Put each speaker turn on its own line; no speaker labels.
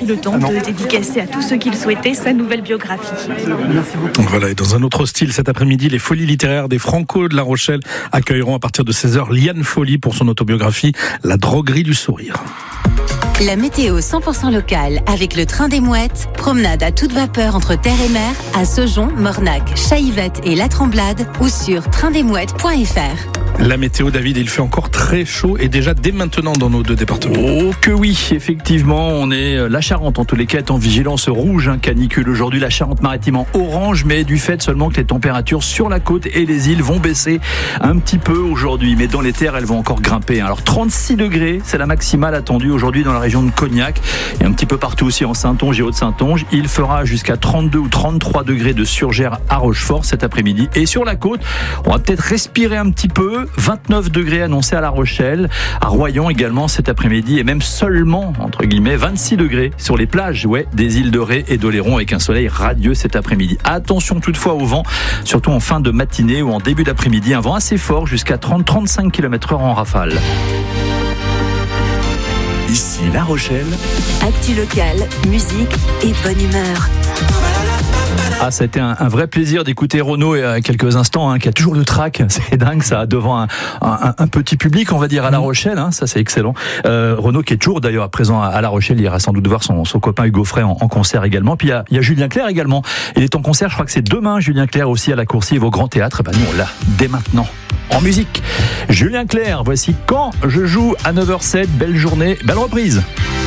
pris le temps de dédicacer à tous ceux qui le souhaitaient sa nouvelle biographie.
Merci beaucoup.
Voilà, et dans un autre style, cet après-midi, les Folies littéraires des Franco de La Rochelle accueilleront à partir de 16h Liane Folly pour son autobiographie La droguerie du sourire.
La météo 100% locale avec le train des mouettes. Promenade à toute vapeur entre terre et mer à Saujon, Mornac, Chaillevette et La Tremblade ou sur traindesmouettes.fr.
La météo, David, il fait encore très chaud et déjà dès maintenant dans nos deux départements.
Oh que oui, effectivement, on est la Charente en tous les cas est en vigilance rouge, canicule aujourd'hui, la Charente-Maritime en orange, mais du fait seulement que les températures sur la côte et les îles vont baisser un petit peu aujourd'hui, mais dans les terres elles vont encore grimper. Alors 36 degrés, c'est la maximale attendue aujourd'hui dans la région de Cognac et un petit peu partout aussi en Saintonge et Haute-Saintonge. Il fera jusqu'à 32 ou 33 degrés de surgère à Rochefort cet après-midi et sur la côte, on va peut-être respirer un petit peu. 29 degrés annoncés à La Rochelle, à Royan également cet après-midi et même seulement, entre guillemets, 26 degrés sur les plages des îles de Ré et d'Oléron avec un soleil radieux cet après-midi. Attention toutefois au vent, surtout en fin de matinée ou en début d'après-midi, un vent assez fort jusqu'à 30-35 km/h en rafale.
Ici La Rochelle.
Actu locale, musique et bonne humeur.
Ah, ça a été un vrai plaisir d'écouter Renaud il y a quelques instants, qui a toujours le trac, c'est dingue ça, devant un petit public, on va dire, à La Rochelle, ça c'est excellent. Renaud qui est toujours d'ailleurs à présent à La Rochelle, il ira sans doute voir son copain Hugo Frey en concert également. Puis il y a Julien Clerc également, il est en concert, je crois que c'est demain, Julien Clerc aussi à la Coursive au Grand Théâtre. Nous on l'a dès maintenant en musique. Julien Clerc, voici Quand je joue à 9h07, belle journée, belle reprise.